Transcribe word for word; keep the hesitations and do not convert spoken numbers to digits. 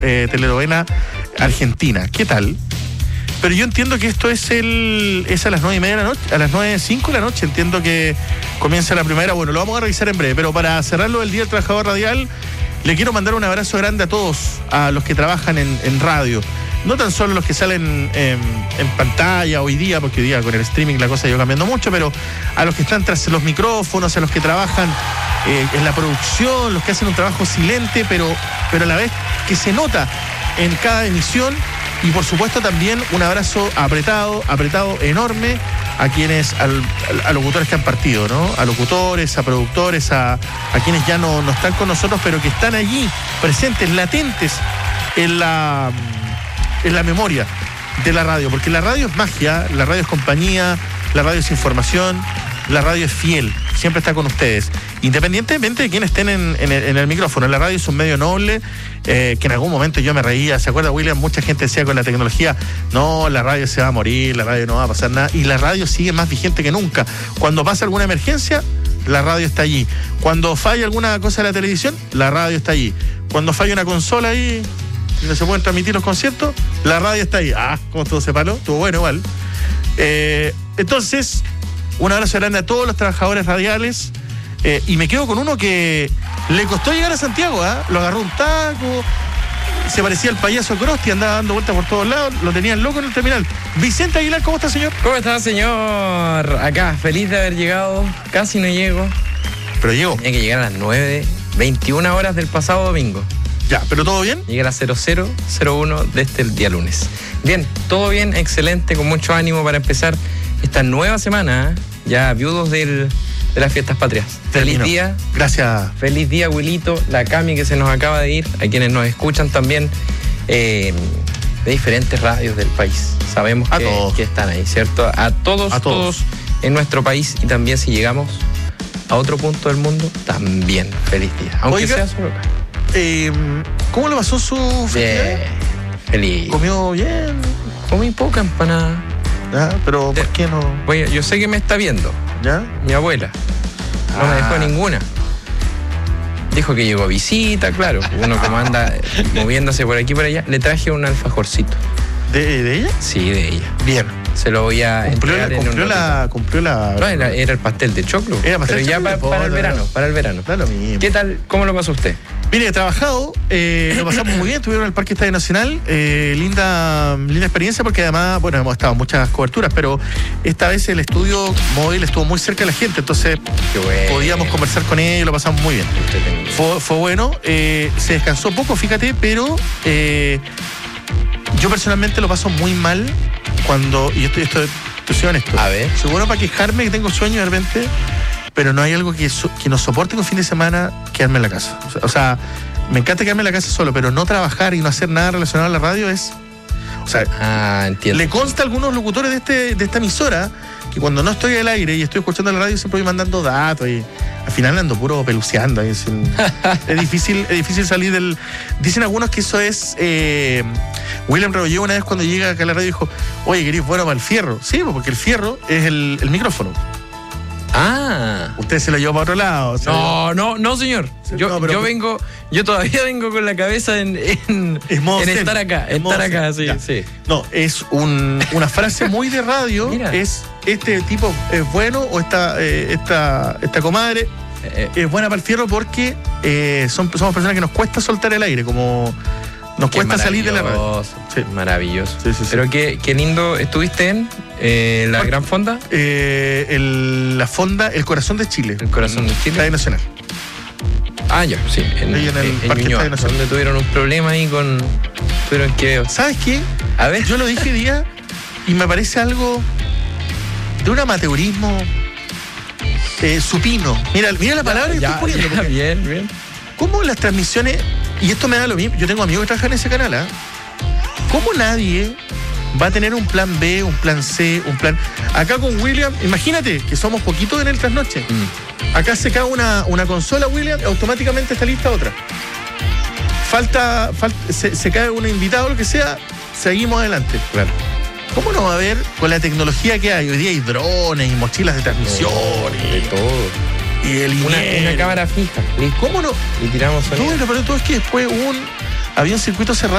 eh, telenovela argentina. ¿Qué tal? Pero yo entiendo que esto es el es a las nueve y media de la noche, a las nueve cinco de la noche, entiendo que comienza la primera. Bueno, lo vamos a revisar en breve, pero para cerrarlo del Día del Trabajador Radial, le quiero mandar un abrazo grande a todos, a los que trabajan en, en radio. No tan solo los que salen en, en pantalla hoy día, porque hoy día con el streaming la cosa ha ido cambiando mucho, pero a los que están tras los micrófonos, a los que trabajan eh, en la producción, los que hacen un trabajo silente, pero, pero a la vez que se nota en cada emisión. Y por supuesto también un abrazo apretado, apretado, enorme a quienes, al, a locutores que han partido, ¿no? A locutores, a productores, a, a quienes ya no, no están con nosotros, pero que están allí, presentes, latentes en la, en la memoria de la radio. Porque la radio es magia, la radio es compañía, la radio es información, la radio es fiel, siempre está con ustedes. Independientemente de quienes estén en, en, el, en el micrófono, la radio es un medio noble, eh, que en algún momento yo me reía. ¿Se acuerda, William? Mucha gente decía con la tecnología, no, la radio se va a morir, la radio no va a pasar nada. Y la radio sigue más vigente que nunca. Cuando pasa alguna emergencia, la radio está allí. Cuando falla alguna cosa de la televisión, la radio está allí. Cuando falla una consola ahí, donde se pueden transmitir los conciertos, la radio está ahí. Ah, como todo se paró, estuvo bueno igual. Eh, entonces, un abrazo grande a todos los trabajadores radiales. Eh, y me quedo con uno que le costó llegar a Santiago, ¿eh? Lo agarró un taco, se parecía al payaso Crosti, andaba dando vueltas por todos lados, lo tenían loco en el terminal. Vicente Aguilar, ¿cómo está, señor? ¿Cómo está, señor? Acá, feliz de haber llegado, casi no llego. Pero llegó. Tenía que llegar a las nueve, veintiuna horas del pasado domingo. Ya, ¿pero todo bien? Llegué a las cero cero cero uno de este el día lunes. Bien, todo bien, excelente, con mucho ánimo para empezar esta nueva semana, ¿eh? Ya viudos del... de las fiestas patrias. Feliz Terminó. día. Gracias. Feliz día, Wilito, la Cami que se nos acaba de ir, a quienes nos escuchan también eh, de diferentes radios del país. Sabemos a que, todos. que están ahí, ¿cierto? A todos, a todos, todos en nuestro país, y también si llegamos a otro punto del mundo, también feliz día. Aunque Oiga, sea solo acá. Eh, ¿Cómo lo pasó su festividad? Bien, feliz. ¿Comió bien? Comí poca empanada. ¿Ya? ¿Pero por qué no? Oye, yo sé que me está viendo. ¿Ya? Mi abuela. No ah. me dejó ninguna. Dijo que llegó visita, claro. Uno como anda moviéndose por aquí y por allá. Le traje un alfajorcito. ¿De, de ella? Sí, de ella. Bien. Se lo voy a ¿Cumplió, entregar la, en cumplió, un la, ¿Cumplió la...? No, era, era el pastel de choclo. Era pastel pero de ya choclo, pa, para el verano, para el verano. Da lo mismo. ¿Qué tal? ¿Cómo lo pasó usted? Mire, he trabajado, eh, lo pasamos muy bien, estuvieron en el Parque Estadio Nacional, eh, linda, linda experiencia, porque además, bueno, hemos estado en muchas coberturas, pero esta vez el estudio móvil estuvo muy cerca de la gente, entonces Qué bueno. podíamos conversar con ellos, lo pasamos muy bien. Fue, fue bueno, eh, se descansó poco, fíjate, pero eh, yo personalmente lo paso muy mal cuando, y estoy, estoy, estoy soy honesto, A ver. soy bueno para quejarme, que tengo sueño de repente, pero no hay algo que, so, que nos soporte con fin de semana quedarme en la casa. O sea, o sea, me encanta quedarme en la casa solo, pero no trabajar y no hacer nada relacionado a la radio es... O sea, Ah, entiendo. le consta a algunos locutores de este de esta emisora que cuando no estoy al aire y estoy escuchando la radio siempre voy mandando datos y al final ando puro peluceando. Ahí, es, un, es difícil es difícil salir del... Dicen algunos que eso es... Eh, William Rebolleo una vez cuando llega acá a la radio dijo, oye, querés bueno para el fierro. Sí, porque el fierro es el, el micrófono. Ah. Usted se lo llevó para otro lado. O sea, No, no, no, señor. Yo, no, pero- yo vengo, yo todavía vengo con la cabeza en, en, Es modo en zen, estar acá, es modo estar acá, zen, sí, ya. sí. No, es un, una frase muy de radio. Mira. Es este tipo es bueno o esta, eh, esta, esta comadre Eh, es buena para el fierro porque eh, son, somos personas que nos cuesta soltar el aire, como nos Qué cuesta salir de la radio. maravilloso, Sí. Maravilloso. Sí, sí, sí. Pero qué, qué lindo. ¿Estuviste en eh, la Bueno, Gran Fonda? Eh, el, la fonda El Corazón de Chile. El Corazón de Chile. Estadio Nacional. Ah, ya, sí. En, Ahí en el en Parque Ñuñoa, Estadio Nacional. donde tuvieron un problema ahí con... Tuvieron que... ¿Sabes qué? A ver. Yo lo dije día y me parece algo de un amateurismo eh, supino. Mira, mira la palabra que Ya, estoy poniendo. ya, porque- bien, bien. ¿Cómo las transmisiones, y esto me da lo mismo, yo tengo amigos que trabajan en ese canal, ¿ah? ¿Cómo nadie va a tener un plan B, un plan C, un plan... Acá con William, imagínate que somos poquitos en el trasnoche. Mm. Acá se cae una, una consola, William, automáticamente está lista otra. Falta, falta se, se cae un invitado, lo que sea, seguimos adelante. Claro. ¿Cómo no va a haber, con la tecnología que hay? Hoy día hay drones y mochilas de transmisión De y, todo. y el Una, inier. una cámara fija. Listo. ¿Cómo no? Y tiramos Todo sonido. lo peor de todo es que después hubo un, había un circuito cerrado